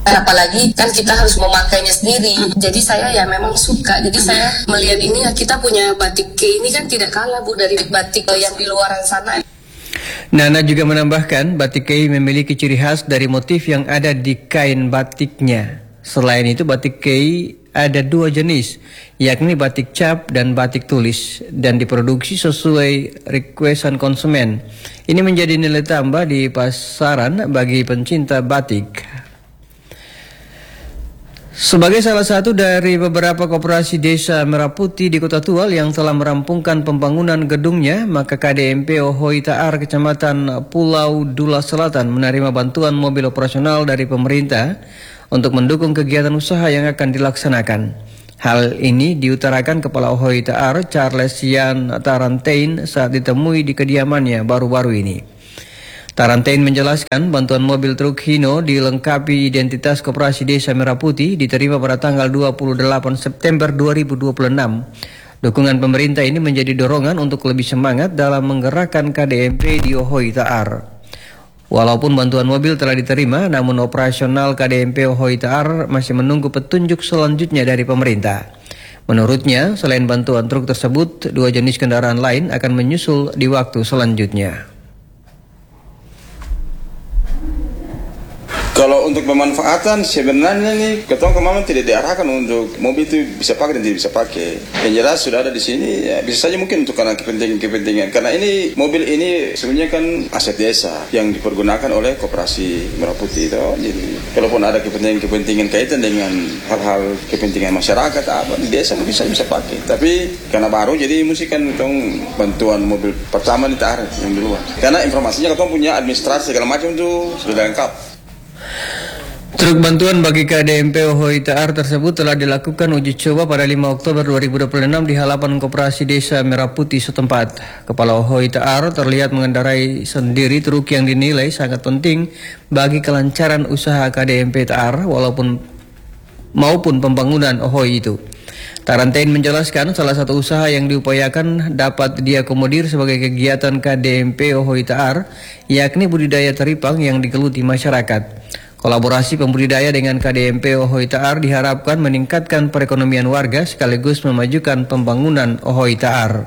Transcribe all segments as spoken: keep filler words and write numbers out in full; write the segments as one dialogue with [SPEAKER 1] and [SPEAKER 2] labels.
[SPEAKER 1] apalagi kan kita harus memakainya sendiri. Jadi saya ya memang suka. Jadi saya melihat ini ya, kita punya batik K ini kan tidak kalah Bu dari batik yang di luaran sana.
[SPEAKER 2] Nana juga menambahkan batik K memiliki ciri khas dari motif yang ada di kain batiknya. Selain itu batik K ada dua jenis, yakni batik cap dan batik tulis, dan diproduksi sesuai requestan konsumen. Ini menjadi nilai tambah di pasaran bagi pencinta batik. Sebagai salah satu dari beberapa koperasi desa Merah Putih di Kota Tual yang telah merampungkan pembangunan gedungnya, maka K D M P Ohoi Ta'ar Kecamatan Pulau Dula Selatan menerima bantuan mobil operasional dari pemerintah untuk mendukung kegiatan usaha yang akan dilaksanakan. Hal ini diutarakan Kepala Ohoi Ta'ar Charles Yan Tarantain saat ditemui di kediamannya baru-baru ini. Tarantain menjelaskan bantuan mobil truk Hino dilengkapi identitas Koperasi Desa Merah Putih diterima pada tanggal dua puluh delapan September dua ribu dua puluh enam. Dukungan pemerintah ini menjadi dorongan untuk lebih semangat dalam menggerakkan K D M P di Ohoi Ta'ar. Walaupun bantuan mobil telah diterima, namun operasional K D M P Ohoi Ta'ar masih menunggu petunjuk selanjutnya dari pemerintah. Menurutnya, selain bantuan truk tersebut, dua jenis kendaraan lain akan menyusul di waktu selanjutnya.
[SPEAKER 3] Kalau untuk pemanfaatan sebenarnya nih ketua kemaman tidak diarahkan untuk mobil itu bisa pakai dan tidak bisa pakai. Yang jelas sudah ada di sini, ya, bisa saja mungkin untuk karena kepentingan-kepentingan. Karena ini mobil ini sebenarnya kan aset desa yang dipergunakan oleh Koperasi Merah Putih itu. Jadi kalaupun ada kepentingan-kepentingan kaitan dengan hal-hal kepentingan masyarakat apa di desa bisa bisa pakai. Tapi karena baru jadi mesti kan tong bantuan mobil pertama ditarik yang duluan. Karena informasinya ketua punya administrasi segala macam itu sudah lengkap.
[SPEAKER 2] Truk bantuan bagi K D M P Ohoi Ta'ar tersebut telah dilakukan uji coba pada lima Oktober dua ribu dua puluh enam di halaman Koperasi Desa Merah Putih setempat. Kepala Ohoi Ta'ar terlihat mengendarai sendiri truk yang dinilai sangat penting bagi kelancaran usaha K D M P Ta'ar walaupun maupun pembangunan Ohoi itu. Tarantain menjelaskan salah satu usaha yang diupayakan dapat diakomodir sebagai kegiatan K D M P Ohoi Ta'ar, yakni budidaya teripang yang digeluti masyarakat. Kolaborasi pembudidaya dengan K D M P Ohoi Ta'ar diharapkan meningkatkan perekonomian warga sekaligus memajukan pembangunan Ohoi Ta'ar.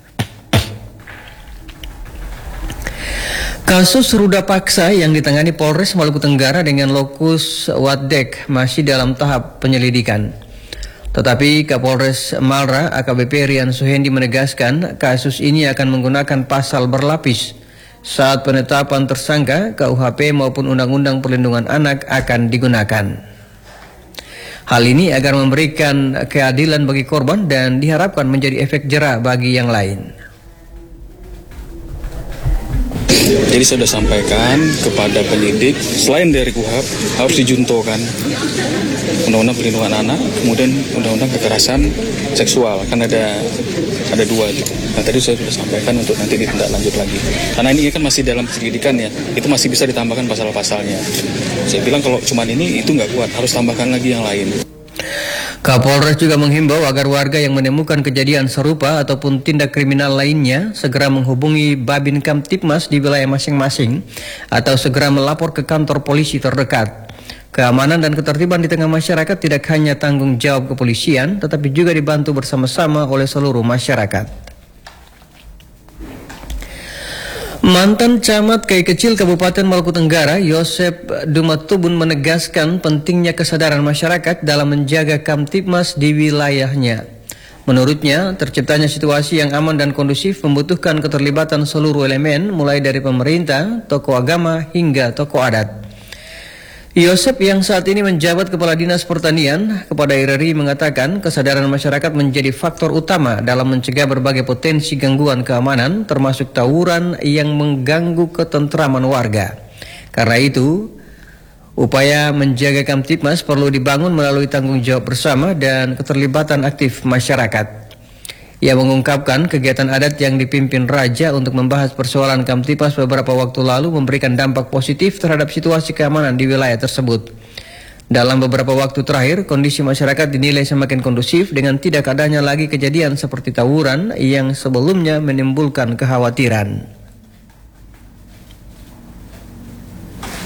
[SPEAKER 2] Kasus ruda paksa yang ditangani Polres Maluku Tenggara dengan lokus Wadek masih dalam tahap penyelidikan. Tetapi Kapolres Malra A K B P Rian Suhendi menegaskan kasus ini akan menggunakan pasal berlapis. Saat penetapan tersangka, K U H P maupun Undang-Undang Perlindungan Anak akan digunakan. Hal ini agar memberikan keadilan bagi korban dan diharapkan menjadi efek jera bagi yang lain.
[SPEAKER 4] Jadi saya sudah sampaikan kepada penyidik, selain dari K U H P harus dijuntokan Undang-Undang Perlindungan Anak, kemudian Undang-Undang Kekerasan Seksual, kan ada ada dua itu. Nah tadi saya sudah sampaikan untuk nanti ditindak lanjut lagi. Karena ini kan masih dalam penyelidikan ya, itu masih bisa ditambahkan pasal-pasalnya. Saya bilang kalau cuma ini itu nggak kuat, harus tambahkan lagi yang lain.
[SPEAKER 2] Kapolres juga menghimbau agar warga yang menemukan kejadian serupa ataupun tindak kriminal lainnya segera menghubungi Babin Kamtipmas di wilayah masing-masing atau segera melapor ke kantor polisi terdekat. Keamanan dan ketertiban di tengah masyarakat tidak hanya tanggung jawab kepolisian, tetapi juga dibantu bersama-sama oleh seluruh masyarakat. Mantan Camat Kai Kecil Kabupaten Maluku Tenggara, Yosep Dumatubun menegaskan pentingnya kesadaran masyarakat dalam menjaga Kamtipmas di wilayahnya. Menurutnya, terciptanya situasi yang aman dan kondusif membutuhkan keterlibatan seluruh elemen, mulai dari pemerintah, tokoh agama, hingga tokoh adat. Yosep yang saat ini menjabat Kepala Dinas Pertanian kepada R R I mengatakan kesadaran masyarakat menjadi faktor utama dalam mencegah berbagai potensi gangguan keamanan termasuk tawuran yang mengganggu ketentraman warga. Karena itu, upaya menjaga Kamtipmas perlu dibangun melalui tanggung jawab bersama dan keterlibatan aktif masyarakat. Ia mengungkapkan kegiatan adat yang dipimpin Raja untuk membahas persoalan Kamtipmas beberapa waktu lalu memberikan dampak positif terhadap situasi keamanan di wilayah tersebut. Dalam beberapa waktu terakhir, kondisi masyarakat dinilai semakin kondusif dengan tidak adanya lagi kejadian seperti tawuran yang sebelumnya menimbulkan kekhawatiran.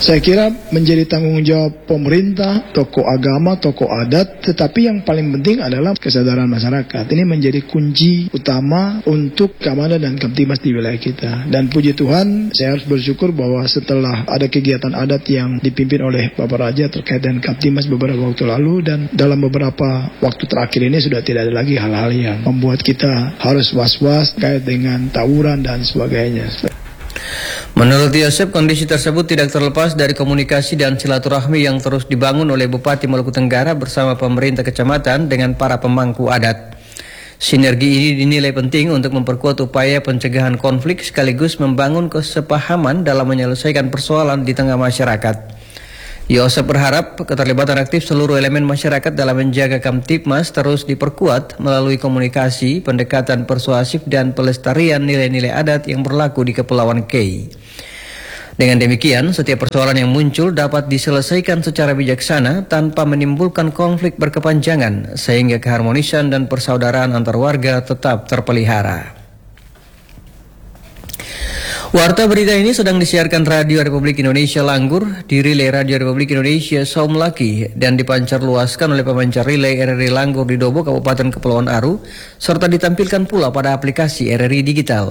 [SPEAKER 5] Saya kira menjadi tanggung jawab pemerintah, tokoh agama, tokoh adat, tetapi yang paling penting adalah kesadaran masyarakat. Ini menjadi kunci utama untuk keamanan dan Kamtimas di wilayah kita. Dan puji Tuhan, saya harus bersyukur bahwa setelah ada kegiatan adat yang dipimpin oleh Bapak Raja terkait dengan Kamtimas beberapa waktu lalu, dan dalam beberapa waktu terakhir ini sudah tidak ada lagi hal-hal yang membuat kita harus was-was terkait dengan tawuran dan sebagainya.
[SPEAKER 2] Menurut Yosep, kondisi tersebut tidak terlepas dari komunikasi dan silaturahmi yang terus dibangun oleh Bupati Maluku Tenggara bersama pemerintah kecamatan dengan para pemangku adat. Sinergi ini dinilai penting untuk memperkuat upaya pencegahan konflik sekaligus membangun kesepahaman dalam menyelesaikan persoalan di tengah masyarakat. Yosep berharap keterlibatan aktif seluruh elemen masyarakat dalam menjaga Kamtipmas terus diperkuat melalui komunikasi, pendekatan persuasif dan pelestarian nilai-nilai adat yang berlaku di Kepulauan Kei. Dengan demikian, setiap persoalan yang muncul dapat diselesaikan secara bijaksana tanpa menimbulkan konflik berkepanjangan, sehingga keharmonisan dan persaudaraan antar warga tetap terpelihara. Warta berita ini sedang disiarkan Radio Republik Indonesia Langgur, dirilai Radio Republik Indonesia Saumlaki, dan dipancar luaskan oleh pemancar relay R R I Langgur di Dobo, Kabupaten Kepulauan Aru, serta ditampilkan pula pada aplikasi R R I Digital.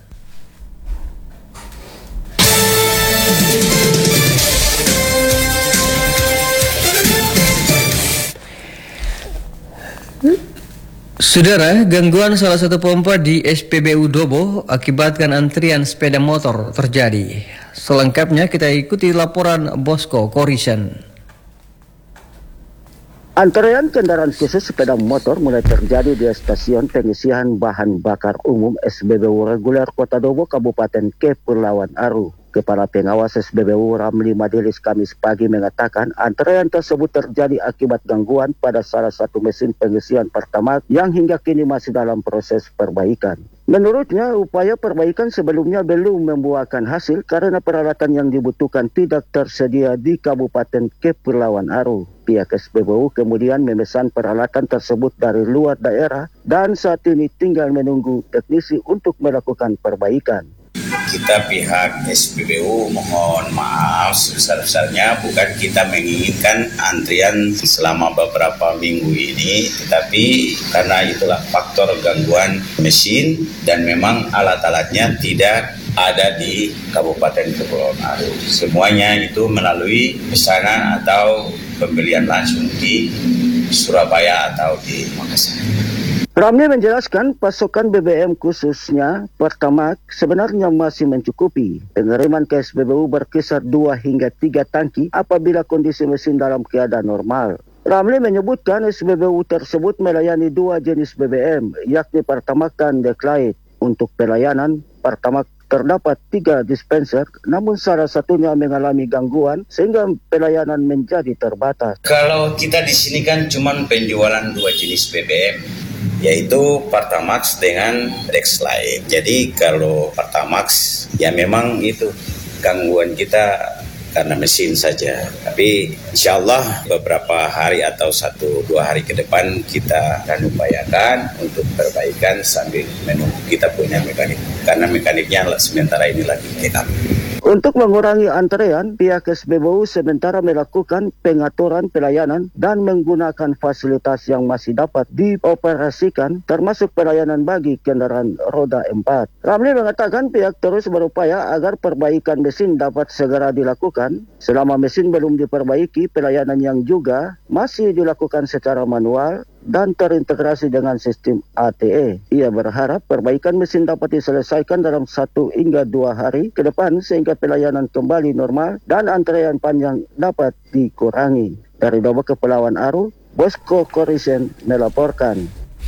[SPEAKER 2] Saudara, gangguan salah satu pompa di S P B U Dobo akibatkan antrian sepeda motor terjadi. Selengkapnya kita ikuti laporan Bosco Korisen.
[SPEAKER 6] Antrean kendaraan khusus sepeda motor mulai terjadi di stasiun pengisian bahan bakar umum S P B U reguler Kota Dobo, Kabupaten Kepulauan Aru. Kepala Pengawas S B B U Ramli Madilis Kamis pagi mengatakan antrean tersebut terjadi akibat gangguan pada salah satu mesin pengisian Pertamax yang hingga kini masih dalam proses perbaikan. Menurutnya, upaya perbaikan sebelumnya belum membuahkan hasil karena peralatan yang dibutuhkan tidak tersedia di Kabupaten Kepulauan Aru. Pihak S B B U kemudian memesan peralatan tersebut dari luar daerah dan saat ini tinggal menunggu teknisi untuk melakukan perbaikan.
[SPEAKER 7] Kita pihak S P B U mohon maaf sebesar-besarnya, bukan kita menginginkan antrian selama beberapa minggu ini, tetapi karena itulah faktor gangguan mesin dan memang alat-alatnya tidak ada di Kabupaten Kepulauan Aru. Semuanya itu melalui pesanan atau pembelian langsung di Surabaya atau di Makassar.
[SPEAKER 6] Ramli menjelaskan pasokan B B M khususnya Pertamax sebenarnya masih mencukupi. Pengiriman ke S B B U berkisar dua hingga tiga tangki apabila kondisi mesin dalam keadaan normal. Ramli menyebutkan S B B U tersebut melayani dua jenis B B M, yakni Pertamax dan Declide. Untuk pelayanan, Pertamax terdapat tiga dispenser, namun salah satunya mengalami gangguan sehingga pelayanan menjadi terbatas.
[SPEAKER 7] Kalau kita di sini kan cuma penjualan dua jenis B B M, yaitu Pertamax dengan Declide. Jadi kalau Pertamax ya memang itu gangguan kita karena mesin saja. Tapi insya Allah beberapa hari atau satu dua hari ke depan kita akan upayakan untuk perbaikan sambil menunggu kita punya mekanik. Karena mekaniknya sementara ini lagi kita.
[SPEAKER 6] Untuk mengurangi antrean, pihak S B B U sementara melakukan pengaturan pelayanan dan menggunakan fasilitas yang masih dapat dioperasikan, termasuk pelayanan bagi kendaraan roda empat. Ramli mengatakan pihak terus berupaya agar perbaikan mesin dapat segera dilakukan. Selama mesin belum diperbaiki, pelayanan yang juga masih dilakukan secara manual dan terintegrasi dengan sistem A T E. Ia berharap perbaikan mesin dapat diselesaikan dalam satu hingga dua hari ke depan sehingga pelayanan kembali normal dan antrean panjang dapat dikurangi. Dari Dobo, Kepulauan Aru, Bosco Korisen melaporkan.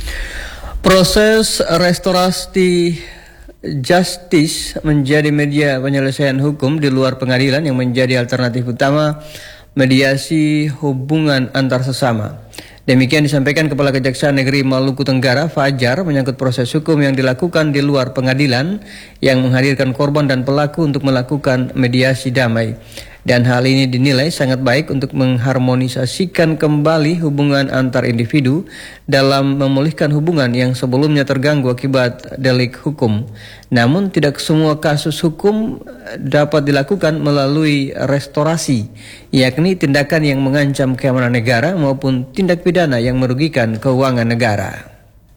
[SPEAKER 2] Proses restorasi justice menjadi media penyelesaian hukum di luar pengadilan yang menjadi alternatif utama mediasi hubungan antar sesama. Demikian disampaikan Kepala Kejaksaan Negeri Maluku Tenggara, Fajar, menyangkut proses hukum yang dilakukan di luar pengadilan yang menghadirkan korban dan pelaku untuk melakukan mediasi damai. Dan hal ini dinilai sangat baik untuk mengharmonisasikan kembali hubungan antar individu dalam memulihkan hubungan yang sebelumnya terganggu akibat delik hukum. Namun tidak semua kasus hukum dapat dilakukan melalui restorasi, yakni tindakan yang mengancam keamanan negara maupun tindak pidana yang merugikan keuangan negara.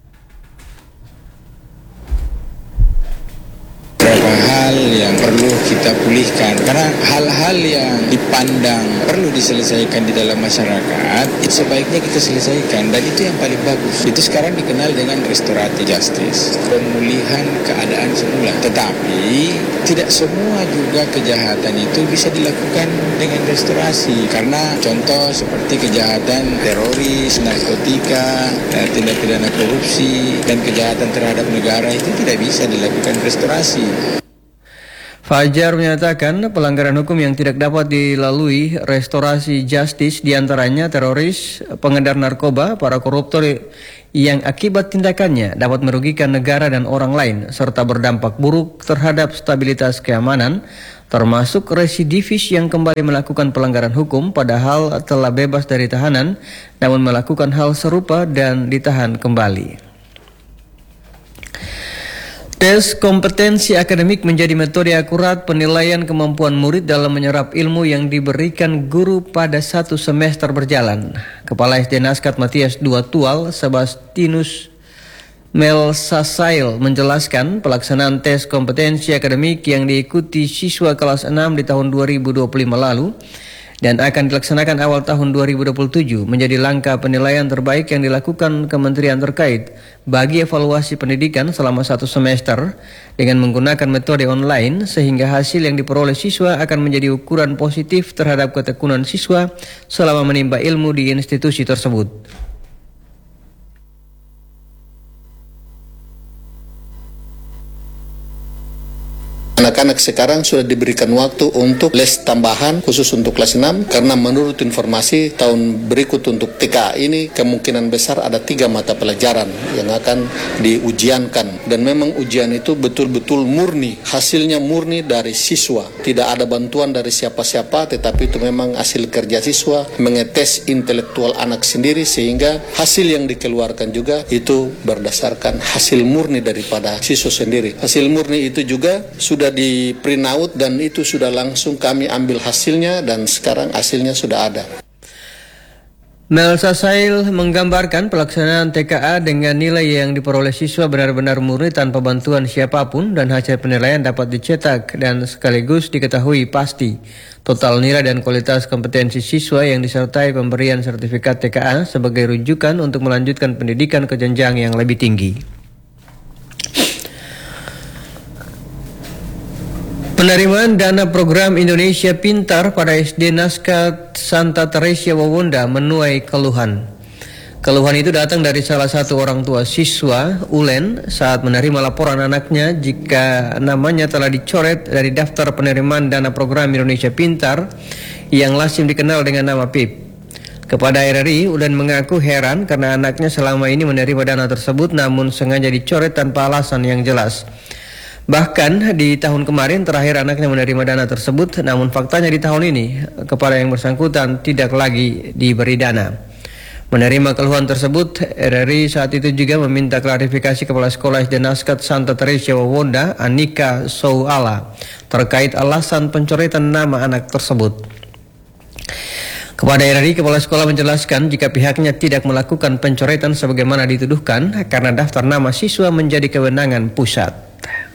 [SPEAKER 8] Beberapa hal yang perlu kita pulihkan, karena hal-hal yang dipandang perlu diselesaikan di dalam masyarakat, sebaiknya kita selesaikan, dan itu yang paling bagus. Itu sekarang dikenal dengan restoratif justice, pemulihan keadaan semula. Tetapi tidak semua juga kejahatan itu bisa dilakukan dengan restorasi, karena contoh seperti kejahatan teroris, narkotika, tindak pidana korupsi, dan kejahatan terhadap negara itu tidak bisa dilakukan restorasi.
[SPEAKER 2] Fajar menyatakan pelanggaran hukum yang tidak dapat dilalui restorasi justice diantaranya teroris, pengedar narkoba, para koruptor yang akibat tindakannya dapat merugikan negara dan orang lain serta berdampak buruk terhadap stabilitas keamanan, termasuk residivis yang kembali melakukan pelanggaran hukum padahal telah bebas dari tahanan namun melakukan hal serupa dan ditahan kembali. Tes kompetensi akademik menjadi metode akurat penilaian kemampuan murid dalam menyerap ilmu yang diberikan guru pada satu semester berjalan. Kepala S D Naskat Matias dua Tual, Sebastinus Melsasail menjelaskan pelaksanaan tes kompetensi akademik yang diikuti siswa kelas enam di tahun dua ribu dua puluh lima lalu dan akan dilaksanakan awal tahun dua ribu dua puluh tujuh menjadi langkah penilaian terbaik yang dilakukan kementerian terkait bagi evaluasi pendidikan selama satu semester dengan menggunakan metode online sehingga hasil yang diperoleh siswa akan menjadi ukuran positif terhadap ketekunan siswa selama menimba ilmu di institusi tersebut.
[SPEAKER 9] Anak-anak sekarang sudah diberikan waktu untuk les tambahan khusus untuk kelas enam karena menurut informasi tahun berikut untuk T K A ini kemungkinan besar ada tiga mata pelajaran yang akan diujiankan dan memang ujian itu betul-betul murni, hasilnya murni dari siswa, tidak ada bantuan dari siapa-siapa tetapi itu memang hasil kerja siswa mengetes intelektual anak sendiri sehingga hasil yang dikeluarkan juga itu berdasarkan hasil murni daripada siswa sendiri. Hasil murni itu juga sudah di print out dan itu sudah langsung kami ambil hasilnya dan sekarang hasilnya sudah ada.
[SPEAKER 2] Melsasail menggambarkan pelaksanaan T K A dengan nilai yang diperoleh siswa benar-benar murni tanpa bantuan siapapun dan hasil penilaian dapat dicetak dan sekaligus diketahui pasti total nilai dan kualitas kompetensi siswa yang disertai pemberian sertifikat T K A sebagai rujukan untuk melanjutkan pendidikan ke jenjang yang lebih tinggi. Penerimaan dana program Indonesia Pintar pada S D Naskat Santa Teresia Wawonda menuai keluhan. Keluhan itu datang dari salah satu orang tua siswa, Ulen, saat menerima laporan anaknya jika namanya telah dicoret dari daftar penerimaan dana program Indonesia Pintar yang lazim dikenal dengan nama P I P. Kepada R R I, Ulen mengaku heran karena anaknya selama ini menerima dana tersebut namun sengaja dicoret tanpa alasan yang jelas. Bahkan di tahun kemarin terakhir anaknya menerima dana tersebut, namun faktanya di tahun ini kepada yang bersangkutan tidak lagi diberi dana. Menerima keluhan tersebut, R R I saat itu juga meminta klarifikasi Kepala Sekolah S D Naskat Santa Teresia Wawonda, Anika Souala, terkait alasan pencoretan nama anak tersebut. Kepada R R I, Kepala Sekolah menjelaskan jika pihaknya tidak melakukan pencoretan sebagaimana dituduhkan karena daftar nama siswa menjadi kewenangan pusat.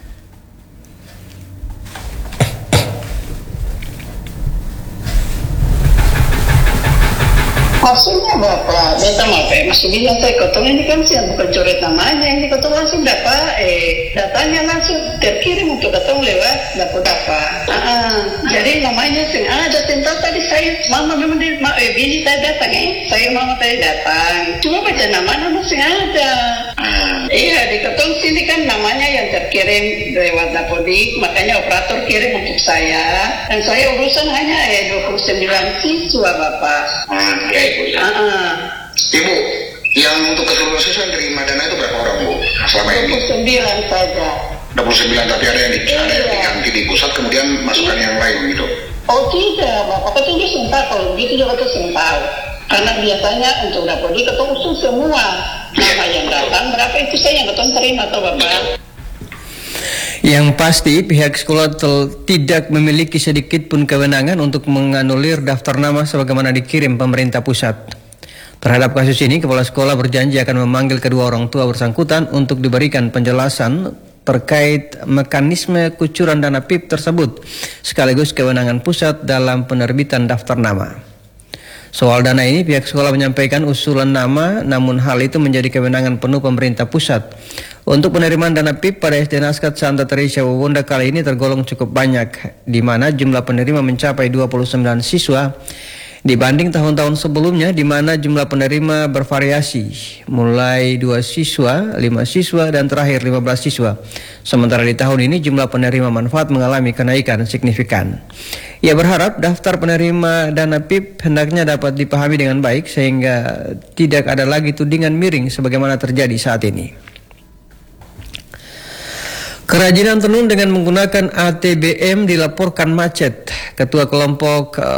[SPEAKER 10] Maksudnya Bapak, minta maaf ya, Mas bilang saya kotong ini kan sih bukan coret namanya, ini kotong langsung dapat, eh datanya langsung terkirim untuk kotong lewat dapat dapat. Ah, jadi namanya sih ada tentang tadi saya, mama memang di, ma, eh bini saya datang eh, saya mama tadi datang, cuma baca nama nama sih ada. Ah, iya di kotong sini kan namanya yang terkirim lewat dapodik, makanya operator kirim untuk saya, dan saya urusan hanya eh dua puluh sembilan siswa Bapak.
[SPEAKER 11] Ah, ya.
[SPEAKER 10] Uh-uh.
[SPEAKER 11] Ibu, yang untuk keseluruhan siswa yang terima dana itu berapa orang, Bu? Selama ini?
[SPEAKER 10] dua puluh sembilan saja.
[SPEAKER 11] dua puluh sembilan, tapi ada yang, di, iya. ada yang diganti di pusat, kemudian masukkan yang lain gitu?
[SPEAKER 10] Oh tidak, Bapak Ketua dia sudah tahu, kalau begitu juga Ketua sudah tahu. Karena biasanya untuk dapur di Ketua usul semua nama yang datang, berapa itu saya yang Ketua terima atau Bapak.
[SPEAKER 2] Yang pasti pihak sekolah tel- tidak memiliki sedikit pun kewenangan untuk menganulir daftar nama sebagaimana dikirim pemerintah pusat. Terhadap kasus ini, kepala sekolah berjanji akan memanggil kedua orang tua bersangkutan untuk diberikan penjelasan terkait mekanisme kucuran dana P I P tersebut, sekaligus kewenangan pusat dalam penerbitan daftar nama. Soal dana ini, pihak sekolah menyampaikan usulan nama, namun hal itu menjadi kewenangan penuh pemerintah pusat. Untuk penerimaan dana P I P pada S D Naskat Santa Teresa Wawonda kali ini tergolong cukup banyak, di mana jumlah penerima mencapai dua puluh sembilan siswa, dibanding tahun-tahun sebelumnya di mana jumlah penerima bervariasi, mulai dua siswa, lima siswa, dan terakhir lima belas siswa. Sementara di tahun ini jumlah penerima manfaat mengalami kenaikan signifikan. Ia berharap daftar penerima dana P I P hendaknya dapat dipahami dengan baik sehingga tidak ada lagi tudingan miring sebagaimana terjadi saat ini. Kerajinan tenun dengan menggunakan A T B M dilaporkan macet. Ketua kelompok